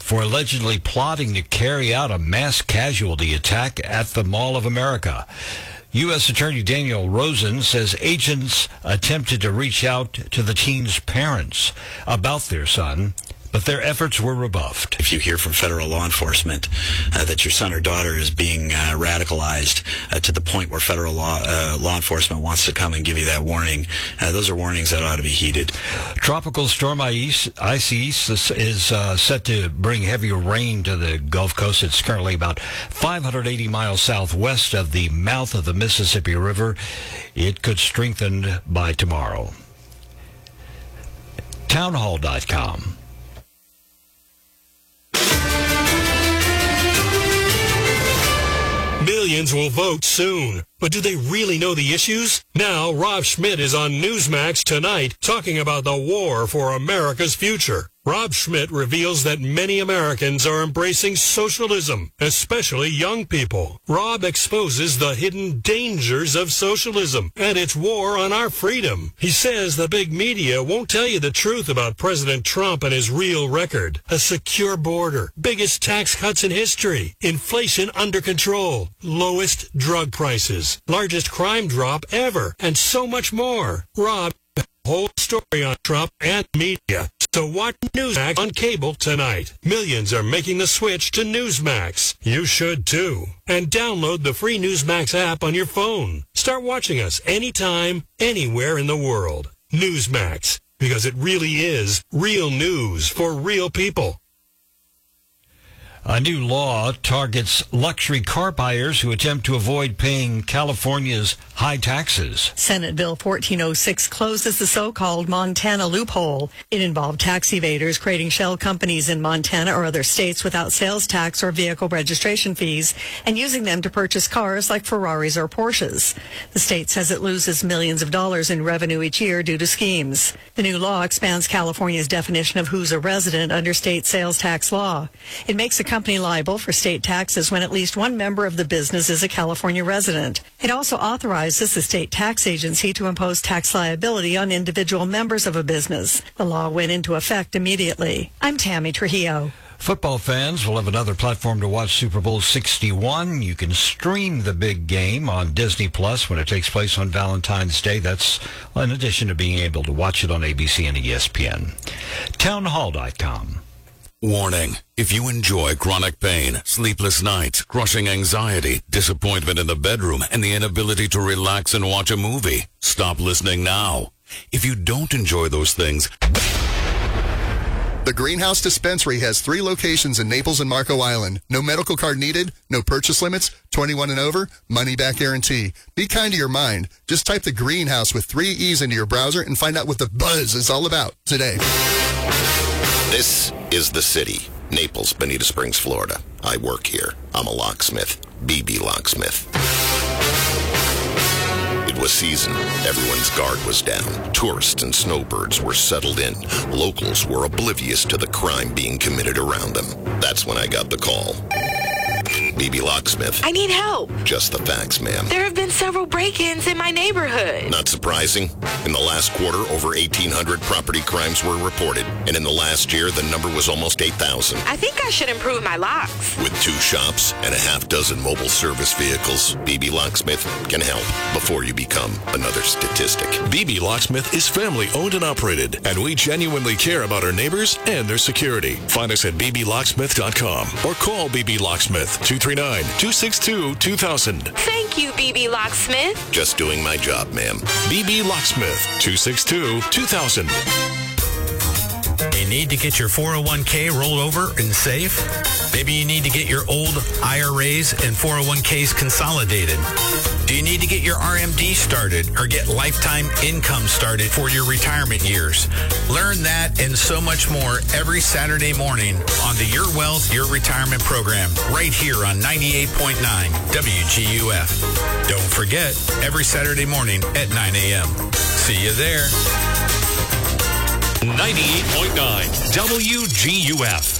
for allegedly plotting to carry out a mass casualty attack at the Mall of America. U.S. Attorney Daniel Rosen says agents attempted to reach out to the teen's parents about their son, but their efforts were rebuffed. If you hear from federal law enforcement that your son or daughter is being radicalized to the point where federal law enforcement wants to come and give you that warning, those are warnings that ought to be heeded. Tropical storm Isis is set to bring heavy rain to the Gulf Coast. It's currently about 580 miles southwest of the mouth of the Mississippi River. It could strengthen by tomorrow. Townhall.com. Millions will vote soon, but do they really know the issues? Now, Rob Schmidt is on Newsmax tonight talking about the war for America's future. Rob Schmidt reveals that many Americans are embracing socialism, especially young people. Rob exposes the hidden dangers of socialism and its war on our freedom. He says the big media won't tell you the truth about President Trump and his real record. A secure border, biggest tax cuts in history, inflation under control, lowest drug prices, largest crime drop ever, and so much more. Rob, whole story on Trump and media. So watch Newsmax on cable tonight. Millions are making the switch to Newsmax. You should too. And download the free Newsmax app on your phone. Start watching us anytime, anywhere in the world. Newsmax, because it really is real news for real people. A new law targets luxury car buyers who attempt to avoid paying California's high taxes. Senate Bill 1406 closes the so-called Montana loophole. It involved tax evaders creating shell companies in Montana or other states without sales tax or vehicle registration fees and using them to purchase cars like Ferraris or Porsches. The state says it loses millions of dollars in revenue each year due to schemes. The new law expands California's definition of who's a resident under state sales tax law. It makes a company liable for state taxes when at least one member of the business is a California resident. It also authorizes the state tax agency to impose tax liability on individual members of a business. The law went into effect immediately. I'm Tammy Trujillo. Football fans will have another platform to watch Super Bowl 61. You can stream the big game on Disney Plus when it takes place on Valentine's Day. That's in addition to being able to watch it on ABC and ESPN. Townhall.com. Warning. If you enjoy chronic pain, sleepless nights, crushing anxiety, disappointment in the bedroom, and the inability to relax and watch a movie, stop listening now. If you don't enjoy those things... The Greenhouse Dispensary has 3 locations in Naples and Marco Island. No medical card needed, no purchase limits, 21 and over, money-back guarantee. Be kind to your mind. Just type the Greenhouse with 3 E's into your browser and find out what the buzz is all about today. This is the city, Naples, Bonita Springs, Florida. I work here. I'm a locksmith, BB Locksmith. It was season. Everyone's guard was down. Tourists and snowbirds were settled in. Locals were oblivious to the crime being committed around them. That's when I got the call. BB Locksmith. I need help. Just the facts, ma'am. There have been several break-ins in my neighborhood. Not surprising. In the last quarter, over 1,800 property crimes were reported. And in the last year, the number was almost 8,000. I think I should improve my locks. With 2 shops and a half-dozen mobile service vehicles, BB Locksmith can help before you become another statistic. BB Locksmith is family-owned and operated, and we genuinely care about our neighbors and their security. Find us at bblocksmith.com or call BB Locksmith 239-262-2000. Thank you, BB Locksmith. Just doing my job, ma'am. BB Locksmith 262-2000. You need to get your 401k rolled over and safe? Maybe you need to get your old IRAs and 401ks consolidated. Do you need to get your RMD started or get lifetime income started for your retirement years? Learn that and so much more every Saturday morning on the Your Wealth, Your Retirement program right here on 98.9 WGUF. Don't forget, every Saturday morning at 9 a.m. See you there. 98.9 WGUF.